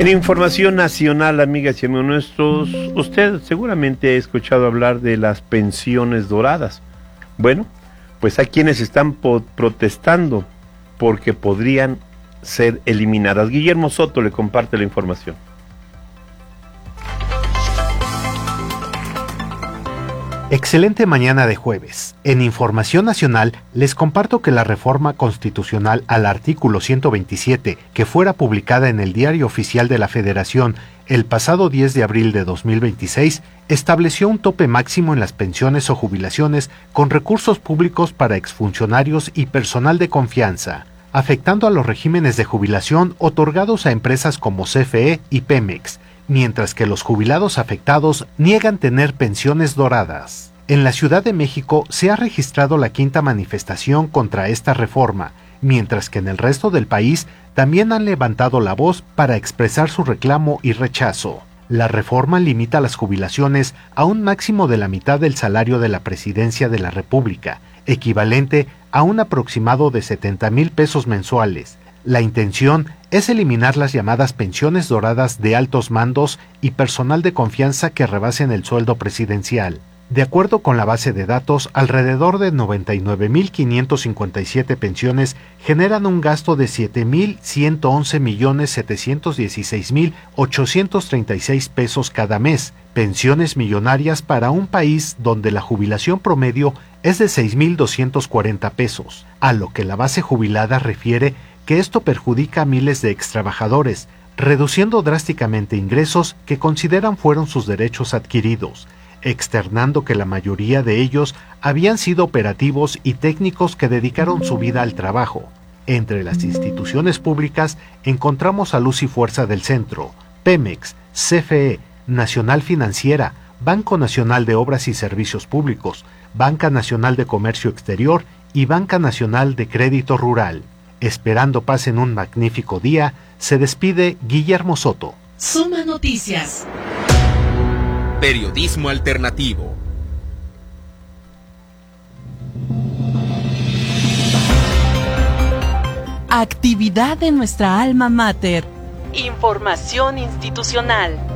En información nacional, amigas y amigos nuestros, usted seguramente ha escuchado hablar de las pensiones doradas. Bueno, pues hay quienes están protestando porque podrían ser eliminadas. Guillermo Soto le comparte la información. Excelente mañana de jueves. En Información Nacional les comparto que la reforma constitucional al artículo 127, que fuera publicada en el Diario Oficial de la Federación el pasado 10 de abril de 2026, estableció un tope máximo en las pensiones o jubilaciones con recursos públicos para exfuncionarios y personal de confianza, afectando a los regímenes de jubilación otorgados a empresas como CFE y Pemex, mientras que los jubilados afectados niegan tener pensiones doradas. En la Ciudad de México se ha registrado la quinta manifestación contra esta reforma, mientras que en el resto del país también han levantado la voz para expresar su reclamo y rechazo. La reforma limita las jubilaciones a un máximo de la mitad del salario de la Presidencia de la República, equivalente a un aproximado de 70,000 pesos mensuales. La intención es eliminar las llamadas pensiones doradas de altos mandos y personal de confianza que rebasen el sueldo presidencial. De acuerdo con la base de datos, alrededor de 99,557 pensiones generan un gasto de 7,111,716,836 pesos cada mes, pensiones millonarias para un país donde la jubilación promedio es de 6,240 pesos, a lo que la base jubilada refiere que esto perjudica a miles de extrabajadores, reduciendo drásticamente ingresos que consideran fueron sus derechos adquiridos, externando que la mayoría de ellos habían sido operativos y técnicos que dedicaron su vida al trabajo. Entre las instituciones públicas encontramos a Luz y Fuerza del Centro, Pemex, CFE, Nacional Financiera, Banco Nacional de Obras y Servicios Públicos, Banca Nacional de Comercio Exterior y Banca Nacional de Crédito Rural. Esperando pasen un magnífico día, se despide Guillermo Soto. Suma Noticias. Periodismo alternativo. Actividad de nuestra alma mater. Información institucional.